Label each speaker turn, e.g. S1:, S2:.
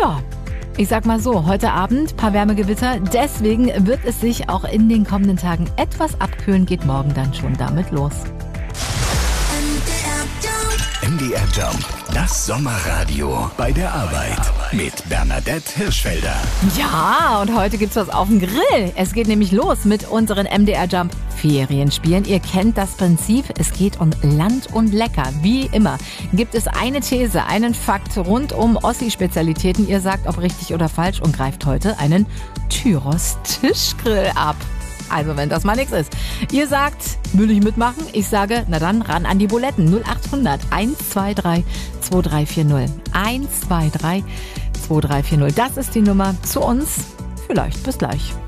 S1: Ja, ich sag mal so, heute Abend paar Wärmegewitter. Deswegen wird es sich auch in den kommenden Tagen etwas abkühlen, geht morgen dann schon damit los.
S2: MDR Jump, das Sommerradio bei der Arbeit mit Bernadette Hirschfelder.
S1: Ja, und heute gibt's was auf dem Grill. Es geht nämlich los mit unseren MDR Jump Ferienspielen. Ihr kennt das Prinzip. Es geht um Land und Lecker. Wie immer gibt es eine These, einen Fakt rund um Ossi-Spezialitäten. Ihr sagt, ob richtig oder falsch und greift heute einen Tyros Tischgrill ab. Also wenn das mal nichts ist. Ihr sagt, will ich mitmachen? Ich sage, na dann ran an die Buletten. 0800 123 2340. 123 2340. Das ist die Nummer zu uns. Vielleicht bis gleich.